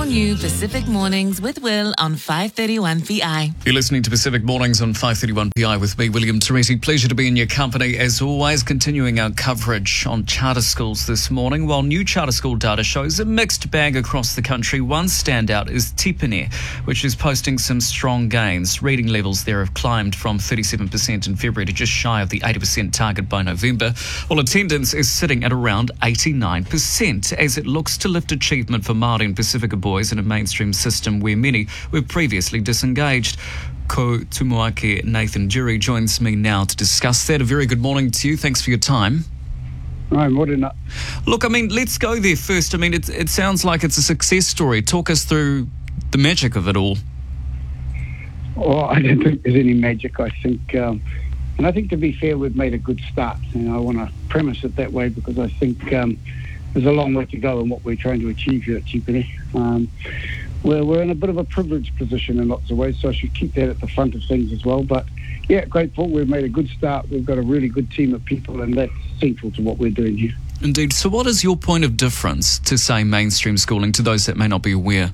new Pacific Mornings with Will on 531 PI. You're listening to Pacific Mornings on 531 PI with me, William Teresi. Pleasure to be in your company as always, continuing our coverage on charter schools this morning. While new charter school data shows a mixed bag across the country, one standout is Tipene, which is posting some strong gains. Reading levels there have climbed from 37% in February to just shy of the 80% target by November, while attendance is sitting at around 89% as it looks to lift achievement for Māori and Pacifica boys in a mainstream system where many were previously disengaged. Ko Tumuake Nathan Jury joins me now to discuss that. A very good morning to you. Thanks for your time. Hi, morning. Look, let's go there first. It sounds like it's a success story. Talk us through the magic of it all. Oh, I don't think there's any magic. I think, and I think to be fair, we've made a good start. And I want to premise it that way because I think there's a long way to go in what we're trying to achieve here at Tipene. We're in a bit of a privileged position in lots of ways, so I should keep that at the front of things as well. But yeah, grateful. We've made a good start. We've got a really good team of people, and that's central to what we're doing here. Indeed. So what is your point of difference to, say, mainstream schooling, to those that may not be aware?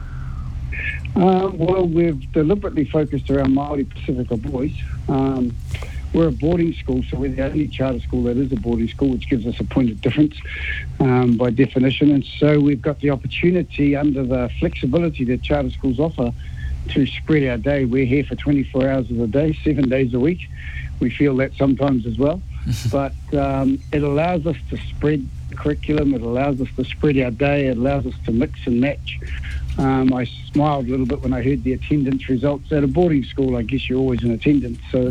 Well, we've deliberately focused around Māori Pacifica boys. We're a boarding school, so we're the only charter school that is a boarding school, which gives us a point of difference by definition. And so we've got the opportunity under the flexibility that charter schools offer to spread our day. We're here for 24 hours of the day, 7 days a week. We feel that sometimes as well. But it allows us to spread the curriculum. It allows us to spread our day. It allows us to mix and match. I smiled a little bit when I heard the attendance results. At a boarding school, I guess you're always in attendance. So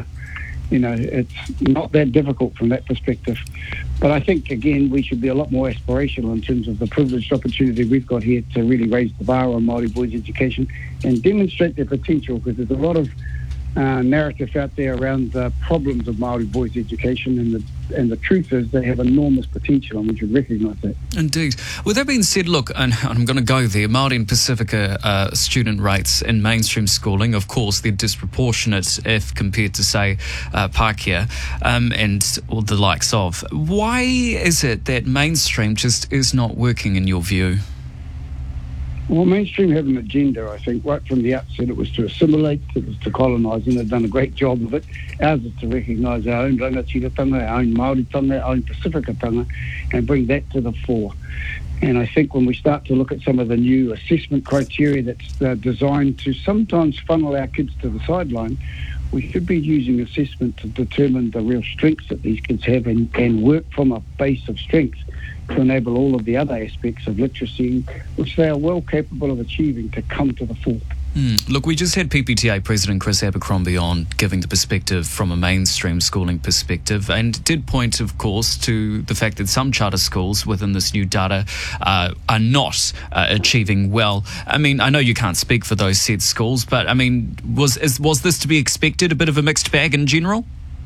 it's not that difficult from that perspective. But I think, again, we should be a lot more aspirational in terms of the privileged opportunity we've got here to really raise the bar on Māori boys' education and demonstrate their potential, because there's a lot of narrative out there around the problems of Māori boys' education, and the truth is they have enormous potential, and we should recognise that. Indeed. With that being said, look, and I'm going to go there, Māori and Pacifica student rates in mainstream schooling, of course, they're disproportionate if compared to, say, Pākehā or the likes of. Why is it that mainstream just is not working in your view? Well, mainstream had an agenda, I think, right from the outset. It was to assimilate, it was to colonise, and they've done a great job of it. Ours is to recognise our own rangatiratanga, our own Māoritanga, our own Pacificatanga, and bring that to the fore. And I think when we start to look at some of the new assessment criteria that's designed to sometimes funnel our kids to the sideline, we should be using assessment to determine the real strengths that these kids have and work from a base of strengths to enable all of the other aspects of literacy, which they are well capable of achieving, to come to the fore. Look, we just had PPTA President Chris Abercrombie on giving the perspective from a mainstream schooling perspective, and did point, of course, to the fact that some charter schools within this new data are not achieving well. I know you can't speak for those said schools, but was this to be expected, a bit of a mixed bag in general?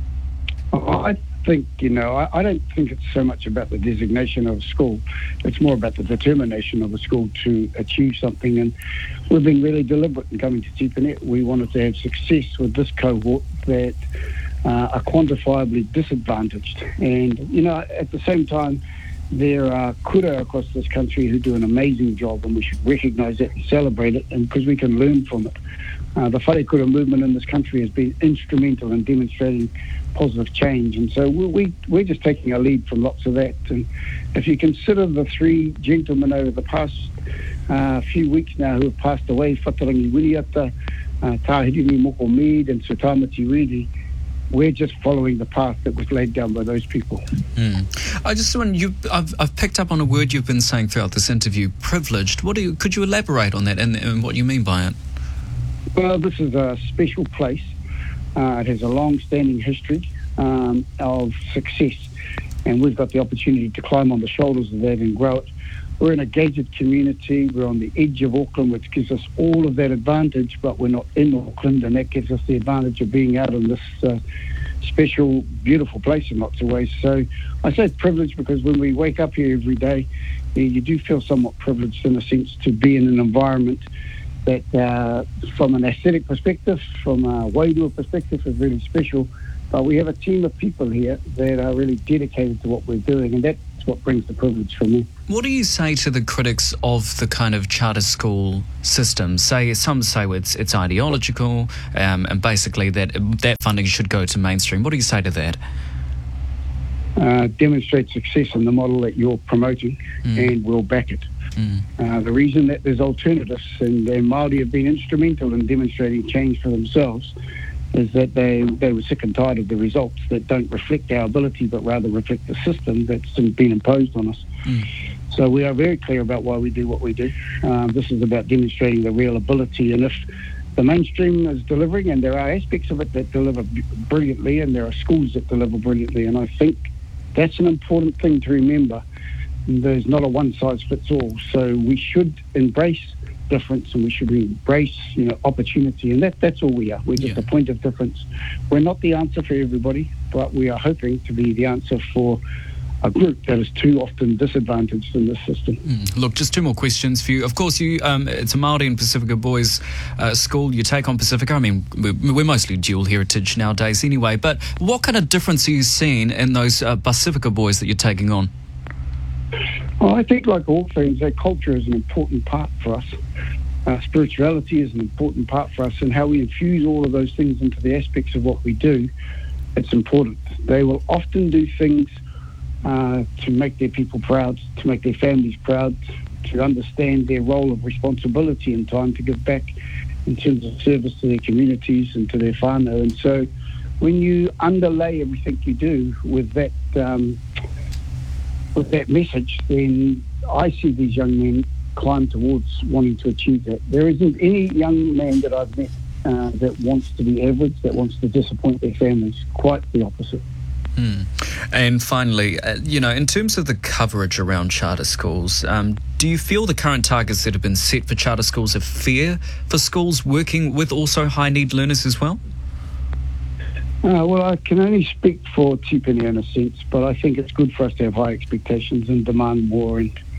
I think, I don't think it's so much about the designation of a school. It's more about the determination of a school to achieve something. And we've been really deliberate in coming to Tipene. We wanted to have success with this cohort that are quantifiably disadvantaged. And, at the same time, there are kura across this country who do an amazing job, and we should recognise that and celebrate it, and because we can learn from it. The whare kura movement in this country has been instrumental in demonstrating positive change, and so we're just taking a lead from lots of that. And if you consider the three gentlemen over the past few weeks now who have passed away, Whatarangi Wiriata, Tahirimi Moko Mead and Sutamati Redi, we're just following the path that was laid down by those people. I just want I've picked up on a word you've been saying throughout this interview, privileged. Could you elaborate on that and what you mean by it? Well, this is a special place. It has a long-standing history of success, and we've got the opportunity to climb on the shoulders of that and grow it. We're in a gated community. We're on the edge of Auckland, which gives us all of that advantage, but we're not in Auckland, and that gives us the advantage of being out in this special, beautiful place in lots of ways. So I say privileged because when we wake up here every day, you do feel somewhat privileged in a sense to be in an environment that from an aesthetic perspective, from a wairua perspective, is really special. But we have a team of people here that are really dedicated to what we're doing, and that It's what brings the privilege for me. What do you say to the critics of the kind of charter school system? Some say it's ideological, and basically that funding should go to mainstream. What do you say to that? Demonstrate success in the model that you're promoting, and we'll back it. The reason that there's alternatives and Māori have been instrumental in demonstrating change for themselves is that they were sick and tired of the results that don't reflect our ability but rather reflect the system that's been imposed on us. So we are very clear about why we do what we do. This is about demonstrating the real ability, and if the mainstream is delivering, and there are aspects of it that deliver brilliantly and there are schools that deliver brilliantly, and I think that's an important thing to remember. There's not a one-size-fits-all, so we should embrace difference and we should embrace, opportunity, and that's all we are. We're just a point of difference. We're not the answer for everybody, but we are hoping to be the answer for a group that is too often disadvantaged in this system. Look, just two more questions for you. Of course, it's a Māori and Pacifica boys school. You take on Pacifica. I mean, we're mostly dual heritage nowadays anyway, but what kind of difference are you seeing in those Pacifica boys that you're taking on? Well, I think like all things, that culture is an important part for us. Spirituality is an important part for us, and how we infuse all of those things into the aspects of what we do, it's important. They will often do things to make their people proud, to make their families proud, to understand their role of responsibility in time to give back in terms of service to their communities and to their whānau. And so when you underlay everything you do with that message, then I see these young men climb towards wanting to achieve that. There isn't any young man that I've met that wants to be average, that wants to disappoint their families. Quite the opposite. And finally, in terms of the coverage around charter schools, do you feel the current targets that have been set for charter schools are fair for schools working with also high-need learners as well? Well, I can only speak for Tipene in a sense, but I think it's good for us to have high expectations and demand more,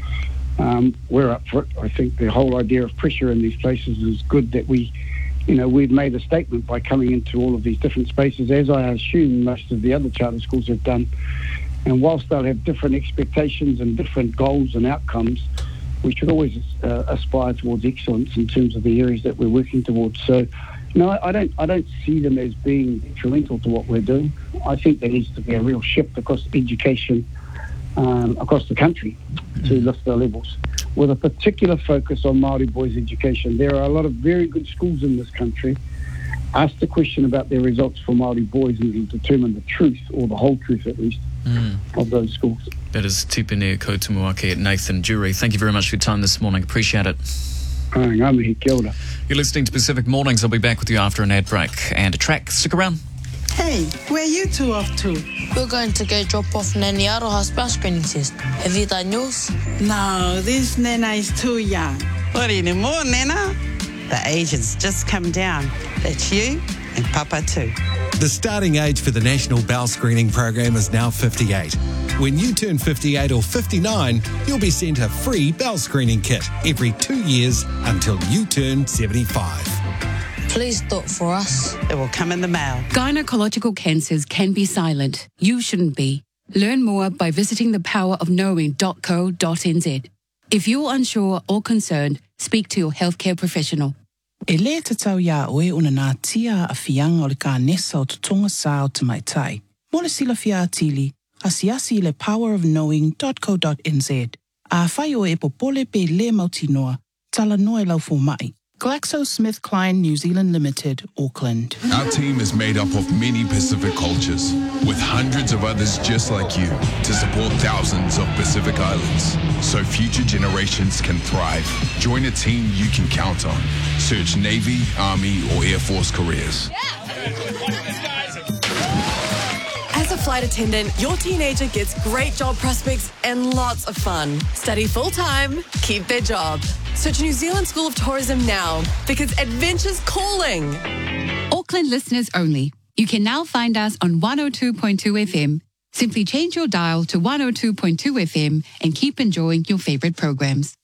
and we're up for it. I think the whole idea of pressure in these places is good, that we've made a statement by coming into all of these different spaces, as I assume most of the other charter schools have done. And whilst they'll have different expectations and different goals and outcomes, we should always aspire towards excellence in terms of the areas that we're working towards. So, I don't see them as being detrimental to what we're doing. I think there needs to be a real shift across education across the country to lift the levels, with a particular focus on Māori boys' education. There are a lot of very good schools in this country. Ask the question about their results for Māori boys and it'll determine the truth, or the whole truth at least, of those schools. That is Tipene Kautumuake, Nathan Dury. Thank you very much for your time this morning. Appreciate it. Kia ora. You're listening to Pacific Mornings. I'll be back with you after an ad break and a track. Stick around. Hey, where are you two off to? We're going to go drop off Nanny Aroha's spouse screening test. Have you done yours? No, this Nana is too young. What anymore, Nana? The age has just come down. That's you and Papa too. The starting age for the National Bowel Screening Program is now 58. When you turn 58 or 59, you'll be sent a free bowel screening kit every 2 years until you turn 75. Please do it for us. It will come in the mail. Gynecological cancers can be silent. You shouldn't be. Learn more by visiting thepowerofknowing.co.nz. If you're unsure or concerned, speak to your healthcare professional. E le te tau ia oe una nā tia a whianga o le ka nesa o tutonga sa o te maitai. Mo le sila fia atili, asiasi le powerofknowing.co.nz. A whai o e popole pe le mautinoa, tala noe lau fo mai. GlaxoSmithKline New Zealand Limited, Auckland. Our team is made up of many Pacific cultures, with hundreds of others just like you, to support thousands of Pacific Islands, so future generations can thrive. Join a team you can count on. Search Navy, Army, or Air Force careers. As a flight attendant, your teenager gets great job prospects and lots of fun. Study full-time, keep their job. Search New Zealand School of Tourism now, because adventure's calling. Auckland listeners only. You can now find us on 102.2 FM. Simply change your dial to 102.2 FM and keep enjoying your favourite programs.